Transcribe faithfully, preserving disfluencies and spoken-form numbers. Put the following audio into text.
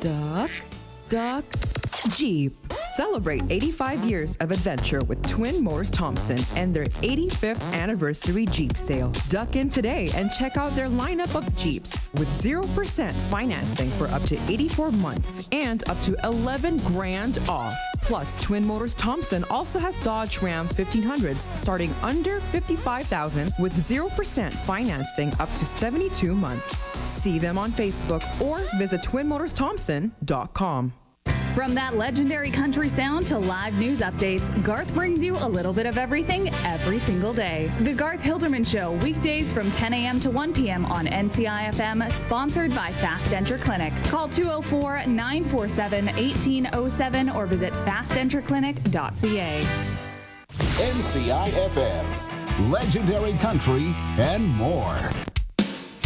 Duck, duck, Jeep. Celebrate eighty-five years of adventure with Twin Motors Thompson and their eighty-fifth anniversary Jeep sale. Duck in today and check out their lineup of Jeeps with zero percent financing for up to eighty-four months and up to eleven grand off. Plus, Twin Motors Thompson also has Dodge Ram fifteen hundreds starting under fifty-five thousand dollars with zero percent financing up to seventy-two months. See them on Facebook or visit twin motors thompson dot com. From that legendary country sound to live news updates, Garth brings you a little bit of everything every single day. The Garth Hilderman Show, weekdays from ten a.m. to one p.m. on N C I F M, sponsored by Fast Denture Clinic. Call two oh four, nine four seven, one eight oh seven or visit fast denture clinic dot c a. N C I F M, legendary country and more.